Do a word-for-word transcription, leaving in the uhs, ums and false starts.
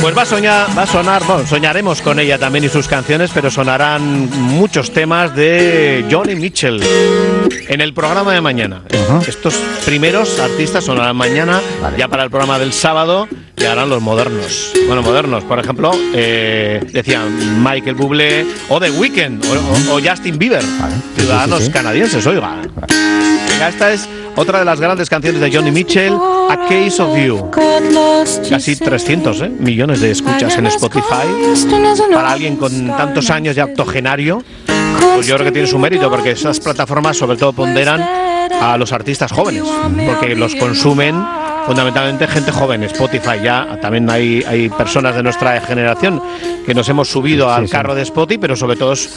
Pues va a soñar, va a sonar, bueno, soñaremos con ella también y sus canciones, pero sonarán muchos temas de Joni Mitchell en el programa de mañana. Uh-huh. Estos primeros artistas sonarán mañana, vale. Ya para el programa del sábado llegarán los modernos. Bueno, modernos, por ejemplo, eh, decían Michael Bublé o The Weeknd o, o, o Justin Bieber, vale. Ciudadanos sí, sí, sí. canadienses, oiga. Venga, esta es otra de las grandes canciones de Joni Mitchell, A Case of You. Casi trescientos ¿eh? millones de escuchas en Spotify. Para alguien con tantos años ya octogenario, pues yo creo que tiene su mérito, porque esas plataformas sobre todo ponderan a los artistas jóvenes, porque los consumen fundamentalmente gente joven. Spotify ya, también hay, hay personas de nuestra generación que nos hemos subido al sí, sí. carro de Spotify, pero sobre todo